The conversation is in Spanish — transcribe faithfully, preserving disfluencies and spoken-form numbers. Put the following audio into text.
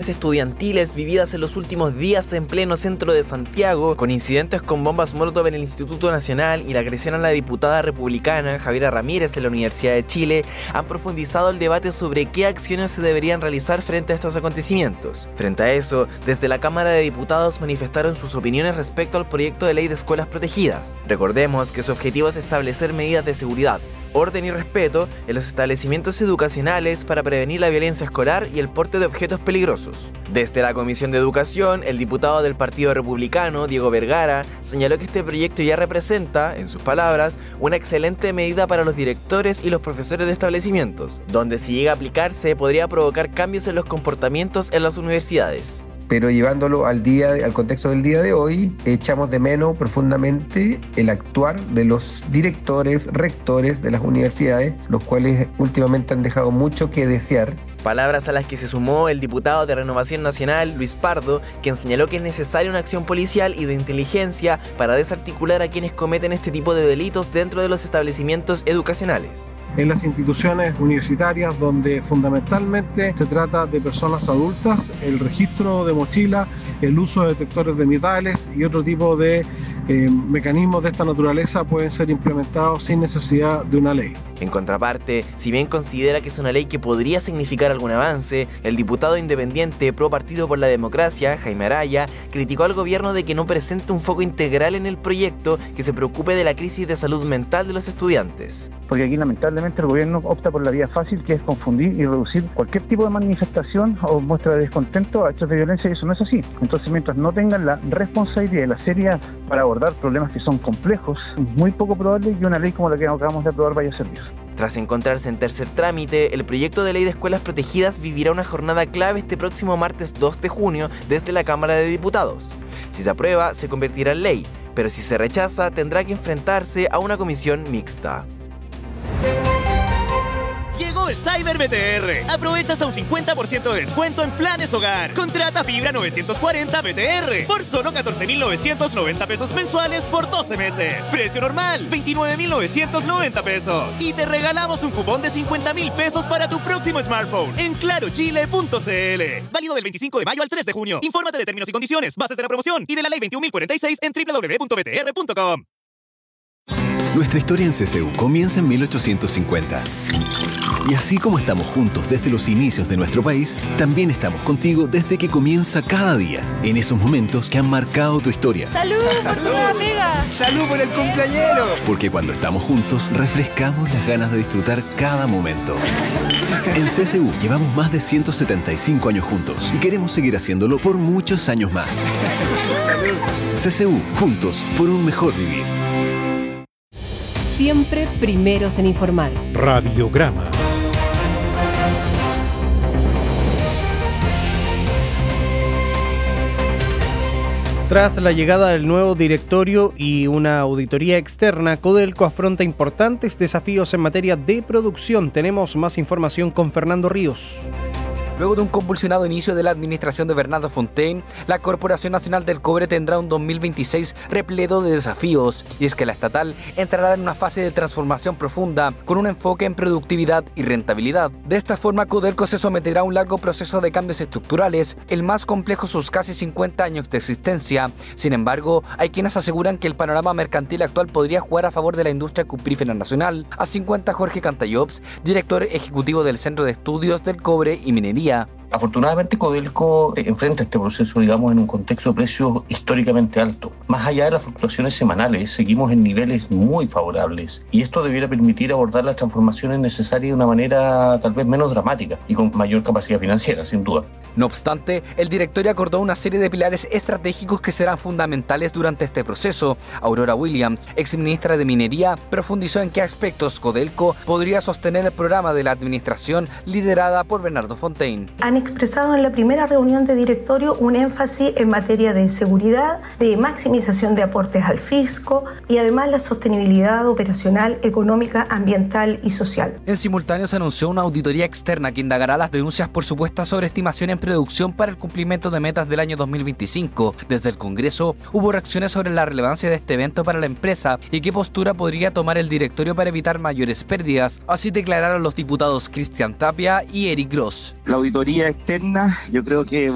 agresiones estudiantiles vividas en los últimos días en pleno centro de Santiago, con incidentes con bombas Molotov en el Instituto Nacional y la agresión a la diputada republicana Javiera Ramírez en la Universidad de Chile, han profundizado el debate sobre qué acciones se deberían realizar frente a estos acontecimientos. Frente a eso, desde la Cámara de Diputados manifestaron sus opiniones respecto al proyecto de ley de escuelas protegidas. Recordemos que su objetivo es establecer medidas de seguridad, orden y respeto en los establecimientos educacionales para prevenir la violencia escolar y el porte de objetos peligrosos. Desde la Comisión de Educación, el diputado del Partido Republicano, Diego Vergara, señaló que este proyecto ya representa, en sus palabras, una excelente medida para los directores y los profesores de establecimientos, donde si llega a aplicarse podría provocar cambios en los comportamientos en las universidades. Pero llevándolo al día, al contexto del día de hoy, echamos de menos profundamente el actuar de los directores, rectores de las universidades, los cuales últimamente han dejado mucho que desear. Palabras a las que se sumó el diputado de Renovación Nacional, Luis Pardo, quien señaló que es necesaria una acción policial y de inteligencia para desarticular a quienes cometen este tipo de delitos dentro de los establecimientos educacionales. En las instituciones universitarias, donde fundamentalmente se trata de personas adultas, el registro de mochila, el uso de detectores de metales y otro tipo de eh, mecanismos de esta naturaleza pueden ser implementados sin necesidad de una ley. En contraparte, si bien considera que es una ley que podría significar algún avance, el diputado independiente pro Partido por la Democracia, Jaime Araya, criticó al gobierno de que no presente un foco integral en el proyecto que se preocupe de la crisis de salud mental de los estudiantes. Porque aquí lamentablemente el gobierno opta por la vía fácil, que es confundir y reducir cualquier tipo de manifestación o muestra de descontento a hechos de violencia, y eso no es así. Entonces, mientras no tengan la responsabilidad y la seriedad para abordar problemas que son complejos, es muy poco probable que una ley como la que acabamos de aprobar vaya a servir. Tras encontrarse en tercer trámite, el proyecto de ley de escuelas protegidas vivirá una jornada clave este próximo martes dos de junio desde la Cámara de Diputados. Si se aprueba, se convertirá en ley, pero si se rechaza, tendrá que enfrentarse a una comisión mixta. Llegó el Cyber B T R. Aprovecha hasta un cincuenta por ciento de descuento en planes hogar. Contrata fibra novecientos cuarenta B T R por solo catorce mil novecientos noventa pesos mensuales por doce meses. Precio normal, veintinueve mil novecientos noventa pesos. Y te regalamos un cupón de cincuenta mil pesos para tu próximo smartphone en claro chile punto c l. Válido del veinticinco de mayo al tres de junio. Infórmate de términos y condiciones, bases de la promoción y de la ley veintiún mil cuarenta y seis en doble u doble u doble u punto b t r punto com. Nuestra historia en C C U comienza en mil ochocientos cincuenta. Y así como estamos juntos desde los inicios de nuestro país, también estamos contigo desde que comienza cada día, en esos momentos que han marcado tu historia. ¡Salud por tu nueva pega! ¡Salud por el cumpleañero! Porque cuando estamos juntos, refrescamos las ganas de disfrutar cada momento. En C C U llevamos más de ciento setenta y cinco años juntos y queremos seguir haciéndolo por muchos años más. ¡Salud! C C U, juntos por un mejor vivir. Siempre primeros en informar. Radiograma. Tras la llegada del nuevo directorio y una auditoría externa, Codelco afronta importantes desafíos en materia de producción. Tenemos más información con Fernando Ríos. Luego de un convulsionado inicio de la administración de Bernardo Fontaine, la Corporación Nacional del Cobre tendrá un dos mil veintiséis repleto de desafíos, y es que la estatal entrará en una fase de transformación profunda con un enfoque en productividad y rentabilidad. De esta forma, Codelco se someterá a un largo proceso de cambios estructurales, el más complejo sus casi cincuenta años de existencia. Sin embargo, hay quienes aseguran que el panorama mercantil actual podría jugar a favor de la industria cuprífera nacional. Así cuenta Jorge Cantallops, director ejecutivo del Centro de Estudios del Cobre y Minería. Afortunadamente, Codelco enfrenta este proceso, digamos, en un contexto de precios históricamente alto. Más allá de las fluctuaciones semanales, seguimos en niveles muy favorables, y esto debiera permitir abordar las transformaciones necesarias de una manera tal vez menos dramática y con mayor capacidad financiera, sin duda. No obstante, el directorio acordó una serie de pilares estratégicos que serán fundamentales durante este proceso. Aurora Williams, exministra de Minería, profundizó en qué aspectos Codelco podría sostener el programa de la administración liderada por Bernardo Fontaine. Han expresado en la primera reunión de directorio un énfasis en materia de seguridad, de maximización de aportes al fisco y además la sostenibilidad operacional, económica, ambiental y social. En simultáneo se anunció una auditoría externa que indagará las denuncias por supuesta sobreestimación en producción para el cumplimiento de metas del año dos mil veinticinco. Desde el Congreso hubo reacciones sobre la relevancia de este evento para la empresa y qué postura podría tomar el directorio para evitar mayores pérdidas. Así declararon los diputados Cristian Tapia y Eric Gross. La auditoría externa, yo creo que